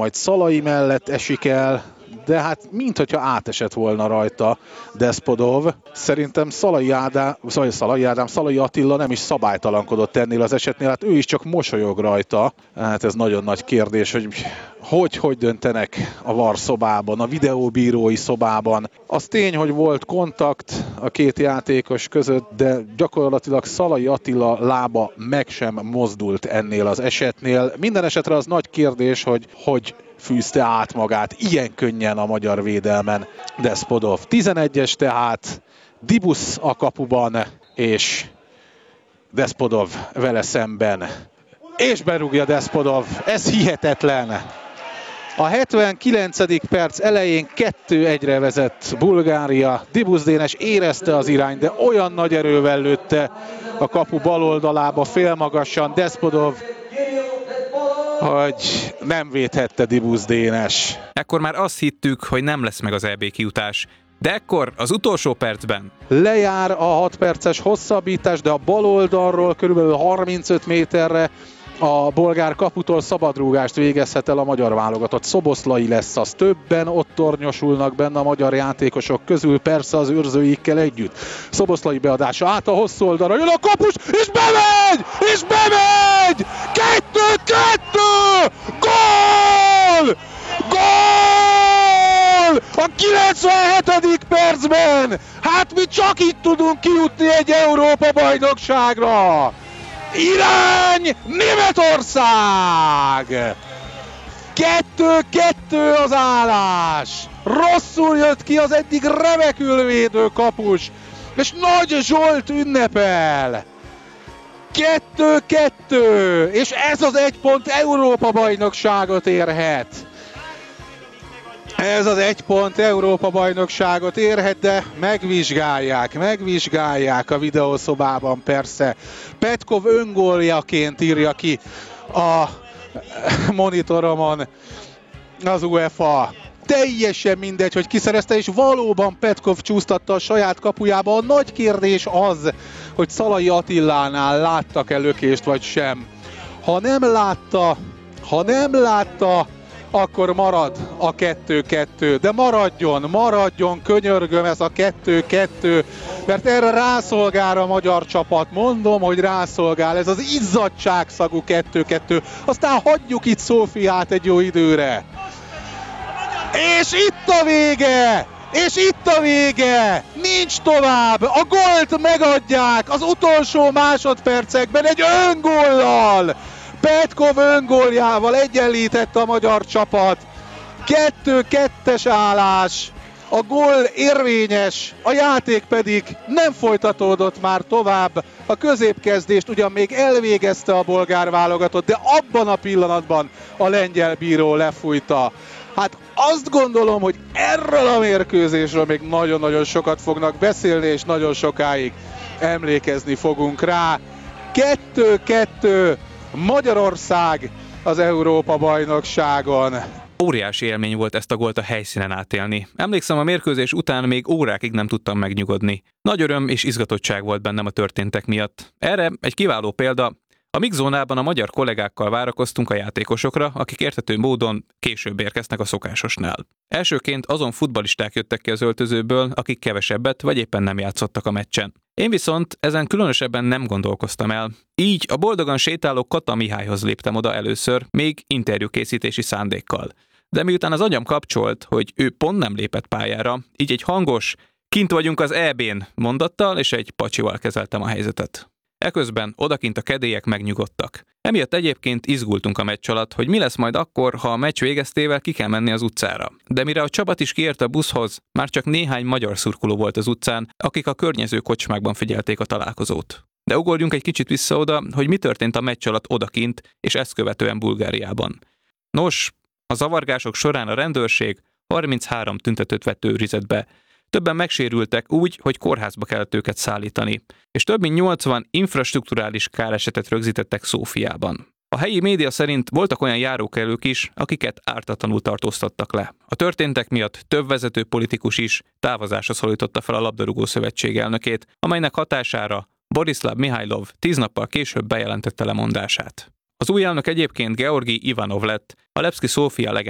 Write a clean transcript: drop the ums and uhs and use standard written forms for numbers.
majd Szalai mellett esik el, de hát minthogyha átesett volna rajta Despodov. Szerintem Szalai Attila nem is szabálytalankodott ennél az esetnél, hát ő is csak mosolyog rajta. Hát ez nagyon nagy kérdés, hogy döntenek a VAR szobában, a videóbírói szobában. Az tény, hogy volt kontakt a két játékos között, de gyakorlatilag Szalai Attila lába meg sem mozdult ennél az esetnél. Minden esetre az nagy kérdés, hogy fűzte át magát ilyen könnyen a magyar védelmen Despodov. 11-es tehát, Dibusz a kapuban, és Despodov vele szemben. És berúgja Despodov, ez hihetetlen! A 79. perc elején 2-1-re vezet Bulgária. Dibusz Dénes érezte az irányt, de olyan nagy erővel lőtte a kapu bal oldalába félmagasan Despodov, hogy nem védhette Dibusz Dénes. Ekkor már azt hittük, hogy nem lesz meg az EB kijutás. De ekkor az utolsó percben lejár a 6 perces hosszabbítás, de a bal oldalról körülbelül 35 méterre a bolgár kaputól szabadrúgást végezhet el a magyar válogatott. Szoboszlai lesz az, többen ott tornyosulnak benne a magyar játékosok közül, persze az őrzőikkel együtt. Szoboszlai beadása át a hosszú oldalra, jön a kapus, és bemegy! És bemegy! 2-2! Gól! Gól! A 97. percben! Hát mi csak itt tudunk kijutni egy Európa-bajnokságra! Irány Németország! 2-2 az állás! Rosszul jött ki az eddig remekül védő kapus, és Nagy Zsolt ünnepel! 2-2, és ez az 1 pont Európa-bajnokságot érhet. Ez az 1 pont Európa-bajnokságot érhet, de megvizsgálják a videószobában persze. Petkov öngóljaként írja ki a monitoromon az UEFA. Teljesen mindegy, hogy kiszerezte, és valóban Petkov csúsztatta a saját kapujába. A nagy kérdés az, hogy Szalai Attilánál láttak-e lökést vagy sem. Ha nem látta, akkor marad a 2-2, de maradjon, könyörgöm ez a 2-2, mert erre rászolgál a magyar csapat, mondom, hogy rászolgál, ez az izzadságszagú 2-2, aztán hagyjuk itt Szófiát egy jó időre. És itt a vége! Nincs tovább! A gólt megadják az utolsó másodpercekben egy öngóllal! Petkov öngóljával egyenlített a magyar csapat. 2-2-es állás. A gól érvényes, a játék pedig nem folytatódott már tovább. A középkezdést ugyan még elvégezte a bolgár válogatott, de abban a pillanatban a lengyel bíró lefújta. Hát azt gondolom, hogy erről a mérkőzésről még nagyon-nagyon sokat fognak beszélni, és nagyon sokáig emlékezni fogunk rá. 2-2 Magyarország az Európa-bajnokságon. Óriási élmény volt ezt a gólt a helyszínen átélni. Emlékszem, a mérkőzés után még órákig nem tudtam megnyugodni. Nagy öröm és izgatottság volt bennem a történtek miatt. Erre egy kiváló példa. A mixzónában a magyar kollégákkal várakoztunk a játékosokra, akik érthető módon később érkeznek a szokásosnál. Elsőként azon futballisták jöttek ki az öltözőből, akik kevesebbet vagy éppen nem játszottak a meccsen. Én viszont ezen különösebben nem gondolkoztam el. Így a boldogan sétáló Kata Mihályhoz léptem oda először, még interjúkészítési szándékkal. De miután az agyam kapcsolt, hogy ő pont nem lépett pályára, így egy hangos, kint vagyunk az EB-n mondattal és egy pacsival kezeltem a helyzetet. Eközben odakint a kedélyek megnyugodtak. Emiatt egyébként izgultunk a meccs alatt, hogy mi lesz majd akkor, ha a meccs végeztével ki kell menni az utcára. De mire a csapat is kiért a buszhoz, már csak néhány magyar szurkoló volt az utcán, akik a környező kocsmákban figyelték a találkozót. De ugorjunk egy kicsit vissza oda, hogy mi történt a meccs alatt odakint, és ezt követően Bulgáriában. Nos, a zavargások során a rendőrség 33 tüntetőt vett őrizetbe. Többen megsérültek úgy, hogy kórházba kellett őket szállítani, és több mint 80 infrastrukturális káresetet rögzítettek Szófiában. A helyi média szerint voltak olyan járókelők is, akiket ártatlanul tartóztattak le. A történtek miatt több vezető politikus is távozásra szólította fel a labdarúgó szövetség elnökét, amelynek hatására Borislav Mihajlov 10 nappal később bejelentette lemondását. Az új elnök egyébként Georgi Ivanov lett, a Levski Szófia